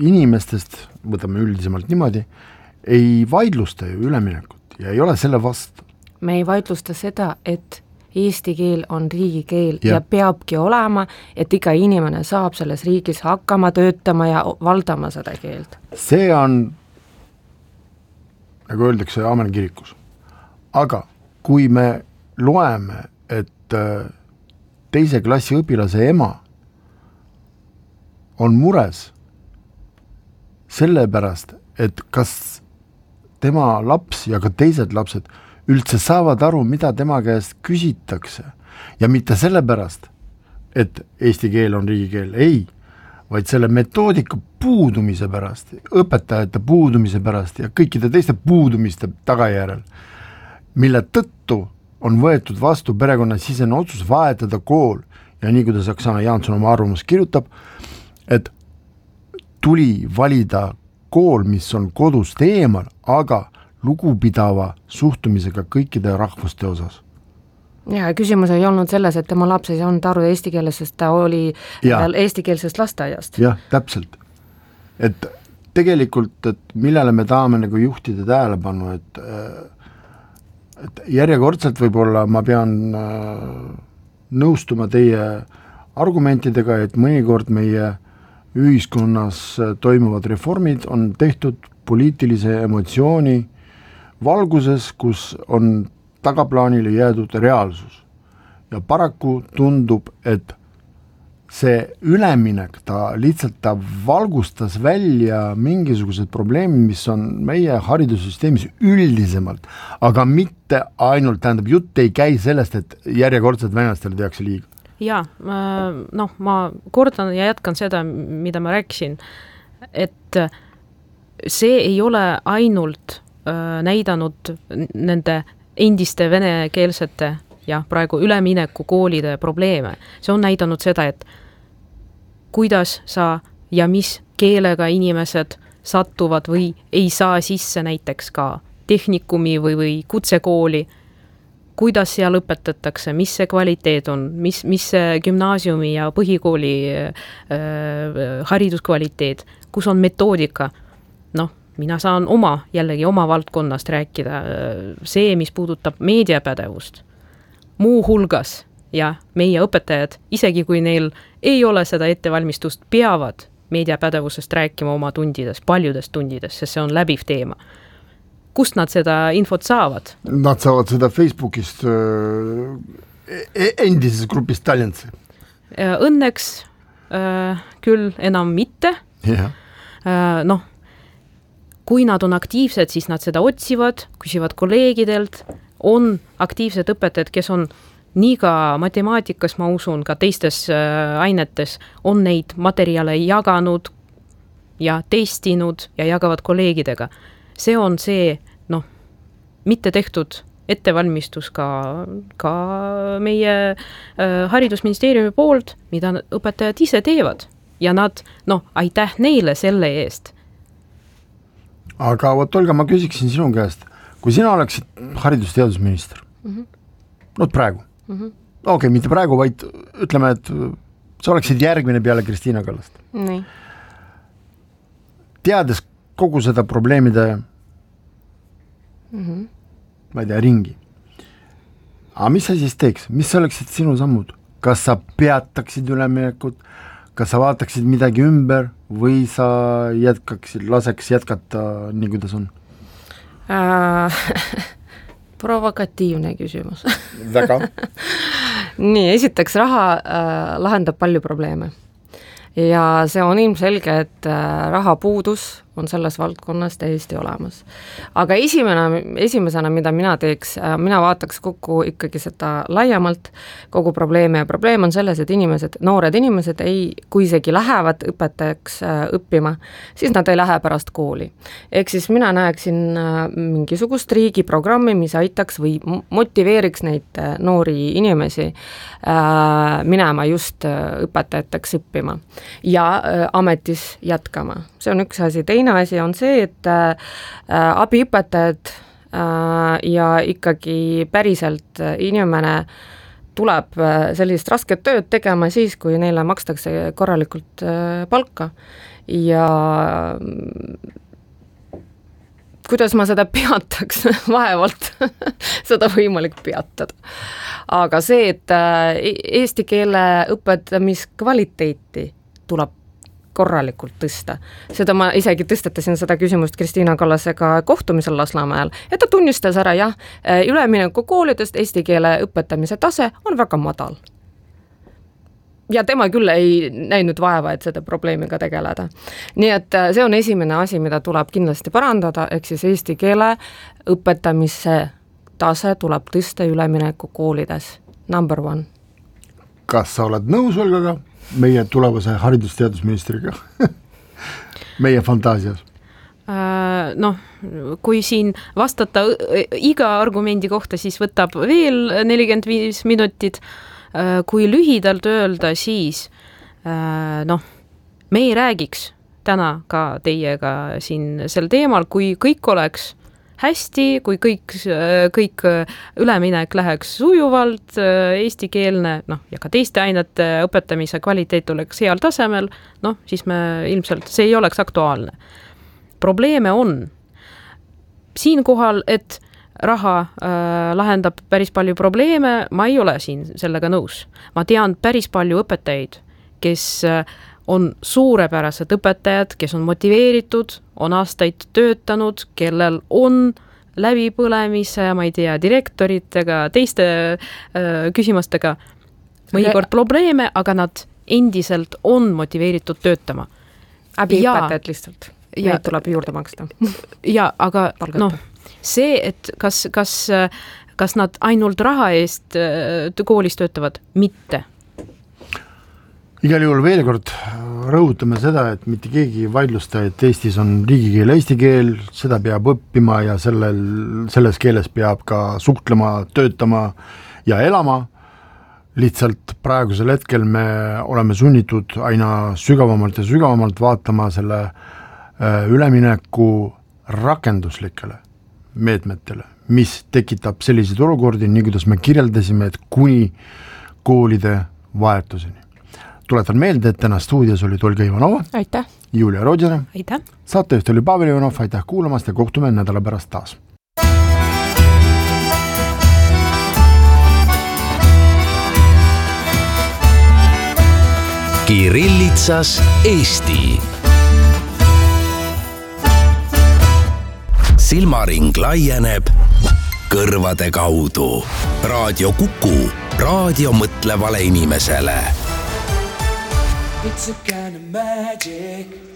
inimestest, võtame üldisemalt niimoodi, ei vaidlusta ju üleminekut ja ei ole selle vastu. Me ei vaidlusta seda, et eesti keel on riigikeel ja peabki olema, et iga inimene saab selles riigis hakkama töötama ja valdama seda keelt. See on, nagu öeldakse, aamen kirikus. Aga kui me loeme, et teise klassi õpilase ema on mures sellepärast, et kas tema laps ja ka teised lapsed üldse saavad aru, mida tema käest küsitakse ja mitte sellepärast, et eesti keel on riigikeel, ei, vaid selle metoodika puudumise pärast, õpetajate puudumise pärast ja kõikide teiste puudumiste tagajärjel, mille tõttu on võetud vastu perekonnasisene otsus vahetada kool ja nii, kuidas Oksana Jaanson oma arvamus kirjutab, et tuli valida kool, mis on kodust eemal, aga lugupidava suhtumisega kõikide rahvuste osas. Ja küsimus ei olnud selles, et tema laps ei saanud aru eesti keeles, sest ta oli eestikeelsest lasteaiast. Jah, täpselt. Et tegelikult, et millele me tahame nagu juhtida tähelepanu, et järjekordselt võib-olla ma pean nõustuma teie argumentidega, et mõnikord meie ühiskonnas toimuvad reformid on tehtud poliitilise emotsiooni valguses, kus on tagaplaanile jäädud reaalsus. Ja paraku tundub, et see üleminek, ta valgustas välja mingisugused probleemid, mis on meie haridussüsteemis üldisemalt, aga mitte ainult, tähendab, jutt ei käi sellest, et järjekordselt venelastele tehakse liiga. Jaa, ma kordan ja jätkan seda, mida ma rääkisin, et see ei ole ainult näidanud nende endiste venekeelsete ja praegu ülemineku koolide probleeme. See on näidanud seda, et kuidas sa ja mis keelega inimesed satuvad või ei saa sisse näiteks ka tehnikumi või kutsekooli, kuidas seal õpetatakse, mis see kvaliteet on, mis see gümnaasiumi ja põhikooli hariduskvaliteet, kus on metoodika. Mina saan jällegi oma valdkonnast rääkida, see, mis puudutab meediapädevust, muu hulgas ja meie õpetajad, isegi kui neil ei ole seda ettevalmistust, peavad meediapädevusest rääkima oma tundides, paljudes tundides, sest see on läbiv teema. Kust nad seda infot saavad? Nad saavad seda Facebookist endises grupis Tallinnas. Õnneks küll enam mitte. Kui nad on aktiivsed, siis nad seda otsivad, küsivad kolleegidelt, on aktiivsed õpetajad, kes on nii ka matemaatikas, ma usun, ka teistes ainetes, on neid materjale jaganud ja testinud ja jagavad kolleegidega. See on see, mitte tehtud ettevalmistus ka meie haridusministeeriumi poolt, mida õpetajad ise teevad ja nad, aitäh neile selle eest. Aga Olga, ma küsiksin sinu käest, kui sina oleksid haridusteadusminister, praegu, okei, mitte praegu, vaid ütleme, et sa oleksid järgmine peale Kristiina Kallast. Nii. Teades kogu seda probleemide ma ei tea, ringi. Aga mis sa siis teeks? Mis oleksid sinu sammud? Kas sa peataksid üleminekut? Kas sa vaataksid midagi ümber või sa laseks jätkata nii, kuidas on? Provokatiivne küsimus. Väga. Nii, esiteks raha lahendab palju probleeme. Ja see on ilmselge, et raha puudus on selles valdkonnas täiesti olemas. Aga esimesena, mida mina teeks, mina vaataks kokku ikkagi seda laiemalt kogu probleeme ja probleem on selles, et noored inimesed kui isegi lähevad õpetajaks õppima, siis nad ei lähe pärast kooli. Ehk siis mina näeksin mingisugust riigiprogrammi, mis aitaks või motiveeriks neid noori inimesi minema just õpetajateks õppima ja ametis jätkama. See on üks asi. Teine asi on see, et abiõpetajad ja ikkagi päriselt inimene tuleb sellist rasket tööd tegema siis, kui neile makstakse korralikult palka. ja kuidas ma seda peataks, vaevalt seda võimalik peatada. Aga see, et eesti keele õpetamiskvaliteeti tuleb korralikult tõsta. Seda ma isegi tõstatasin seda küsimust Kristiina Kallasega kohtumisel Lasnamäel, et ta tunnistas ära, jah, ülemineku koolidest eesti keele õpetamise tase on väga madal. Ja tema küll ei näinud vaeva, et seda probleemiga tegeleda. Nii et see on esimene asi, mida tuleb kindlasti parandada, ehk siis eesti keele õpetamise tase tuleb tõsta ülemineku koolides. Number 1. Kas sa oled nõus, Olgaga, meie tulevase haridusteadusministriga? meie fantaasias? Kui siin vastata iga argumendi kohta, siis võtab veel 45 minutit. Kui lühidalt öelda, siis me ei räägiks täna ka teiega siin sel teemal, kui kõik oleks hästi, kui kõik üleminek läheks sujuvalt, eestikeelne, ja ka teiste ainete õpetamise kvaliteet oleks heal tasemel, siis me ilmselt, see ei oleks aktuaalne. Probleeme on siinkohal, et raha lahendab päris palju probleeme, ma ei ole siin sellega nõus. Ma tean päris palju õpetajaid, kes on suurepärased õpetajad, kes on motiveeritud, on aastaid töötanud, kellel on läbipõlemise, ma ei tea, direktoritega, teiste küsimustega mõnikord probleeme, aga nad endiselt on motiveeritud töötama. Abiõpetajad lihtsalt. Neid tuleb juurde maksta. Ja, aga see, et kas nad ainult raha eest koolis töötavad? Mitte. Igal juhul veel kord rõhutame seda, et mitte keegi ei vaidlusta, et Eestis on riigikeel eesti keel, seda peab õppima ja selles keeles peab ka suhtlema, töötama ja elama. Lihtsalt praegusel hetkel me oleme sunnitud aina sügavamalt ja sügavamalt vaatama selle ülemineku rakenduslikele meetmetele, mis tekitab selliseid olukordi, nii kuidas me kirjeldasime, et kuni koolide vahetuseni. Tuletan meelde, et täna stuudios oli Olga Ivanova, aitäh. Julia Rodjana, aitäh. Saatejuht oli Pavel Ivanov, aitäh kuulamast ja kohtume nädala pärast taas. Kirillitsas Eesti. Silmaring laieneb kõrvade kaudu. Raadio Kuku, raadio mõtlevale inimesele. It's a kind of magic.